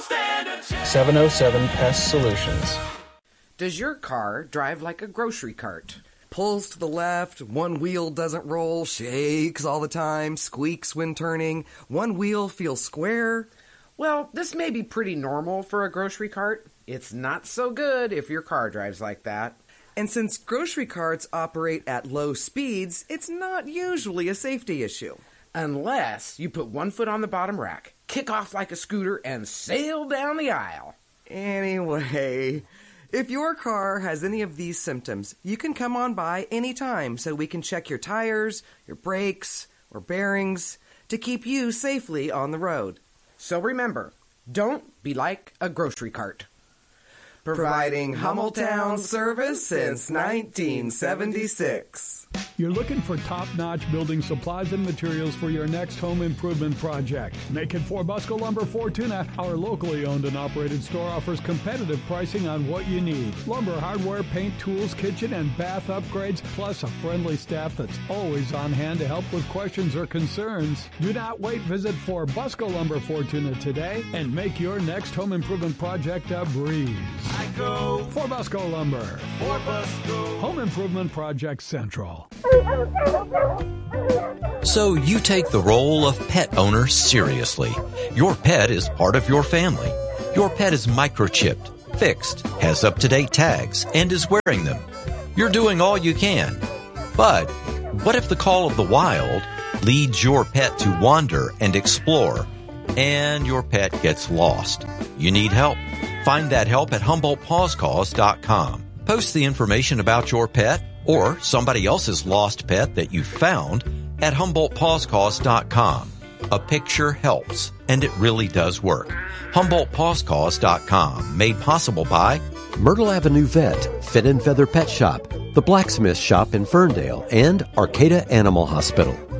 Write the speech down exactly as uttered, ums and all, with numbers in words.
seven oh seven Pest Solutions. Does your car drive like a grocery cart? Pulls to the left, one wheel doesn't roll, shakes all the time, squeaks when turning, one wheel feels square? Well, this may be pretty normal for a grocery cart. It's not so good if your car drives like that. And since grocery carts operate at low speeds, it's not usually a safety issue. Unless you put one foot on the bottom rack, kick off like a scooter, and sail down the aisle. Anyway, if your car has any of these symptoms, you can come on by anytime so we can check your tires, your brakes, or bearings to keep you safely on the road. So remember, don't be like a grocery cart. Providing Hummeltown service since nineteen seventy-six. You're looking for top-notch building supplies and materials for your next home improvement project. Make it for Busco Lumber Fortuna. Our locally owned and operated store offers competitive pricing on what you need. Lumber, hardware, paint, tools, kitchen, and bath upgrades, plus a friendly staff that's always on hand to help with questions or concerns. Do not wait. Visit for Busco Lumber Fortuna today and make your next home improvement project a breeze. I go for Busco Lumber. For Busco. Home Improvement Project Central. So you take the role of pet owner seriously. Your pet is part of your family. Your pet is microchipped, fixed, has up-to-date tags, and is wearing them. You're doing all you can. But what if the call of the wild leads your pet to wander and explore, and your pet gets lost? You need help. Find that help at Humboldt Paws Cause dot com. Post the information about your pet or somebody else's lost pet that you found at Humboldt Paws Cause dot com. A picture helps, and it really does work. Humboldt Paws Cause dot com, made possible by Myrtle Avenue Vet, Fin and Feather Pet Shop, the Blacksmith Shop in Ferndale, and Arcata Animal Hospital.